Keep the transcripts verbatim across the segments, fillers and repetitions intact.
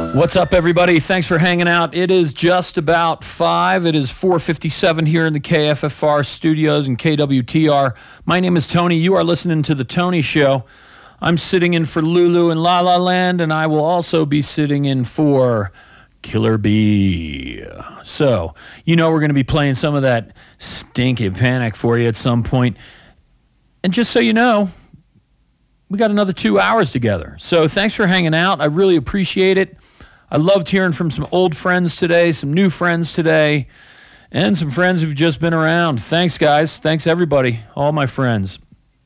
What's up, everybody? Thanks for hanging out. It is just about five. It is four fifty-seven here in the K F F R studios and K W T R. My name is Tony. You are listening to The Tony Show. I'm sitting in for Lulu in La La Land, and I will also be sitting in for Killer Bee. So, you know we're going to be playing some of that Stinky Panic for you at some point. And just so you know, we got another two hours together. So thanks for hanging out. I really appreciate it. I loved hearing from some old friends today, some new friends today, and some friends who've just been around. Thanks, guys. Thanks, everybody, all my friends.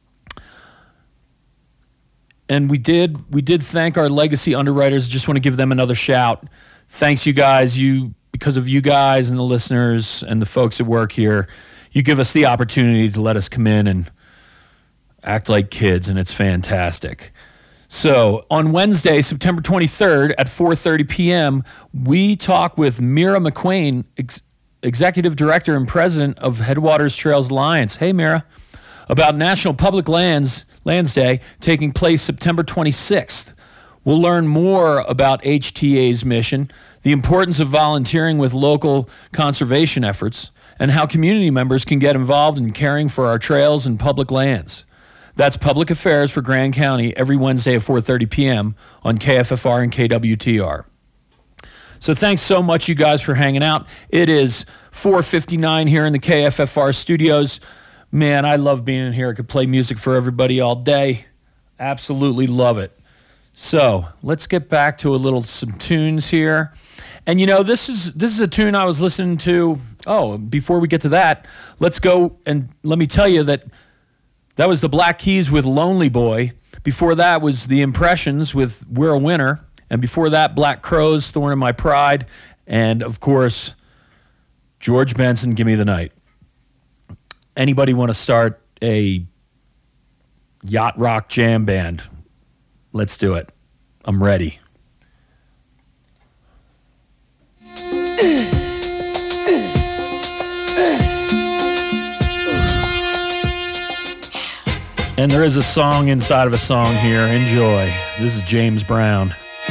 And we did we did thank our legacy underwriters. Just want to give them another shout. Thanks, you guys. You because of you guys and the listeners and the folks that work here, you give us the opportunity to let us come in and act like kids, and it's fantastic. So on Wednesday, September twenty-third at four thirty p.m., we talk with Mira McQueen, ex- Executive Director and President of Headwaters Trails Alliance. Hey, Mira. About National Public Lands Lands Day taking place September twenty-sixth. We'll learn more about H T A's mission, the importance of volunteering with local conservation efforts, and how community members can get involved in caring for our trails and public lands. That's Public Affairs for Grand County every Wednesday at four thirty p.m. on K F F R and K W T R. So thanks so much, you guys, for hanging out. It is four fifty-nine here in the K F F R studios. Man, I love being in here. I could play music for everybody all day. Absolutely love it. So let's get back to a little some tunes here. And you know, this is this is a tune I was listening to. Oh, before we get to that, let's go and let me tell you that that was the Black Keys with Lonely Boy. Before that was the Impressions with We're a Winner. And before that, Black Crowes, Thorn in My Pride. And, of course, George Benson, Give Me the Night. Anybody want to start a yacht rock jam band? Let's do it. I'm ready. And there is a song inside of a song here. Enjoy. This is James Brown.